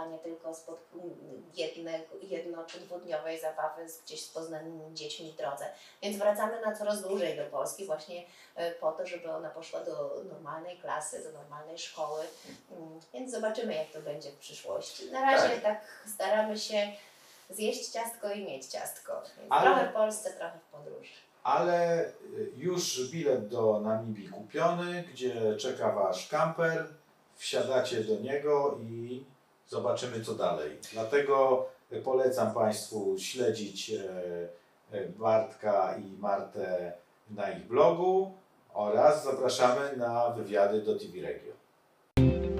a nie tylko jedno- czy dwudniowej zabawy gdzieś z poznanymi dziećmi w drodze. Więc wracamy na coraz dłużej do Polski właśnie po to, żeby ona poszła do normalnej klasy, do normalnej szkoły. Więc zobaczymy, jak to będzie w przyszłości. Na razie tak staramy się zjeść ciastko i mieć ciastko. Więc trochę w Polsce, trochę w podróży. Ale już bilet do Namibii kupiony, gdzie czeka Wasz kamper. Wsiadacie do niego i zobaczymy, co dalej. Dlatego polecam Państwu śledzić Bartka i Martę na ich blogu oraz zapraszamy na wywiady do TV Regio.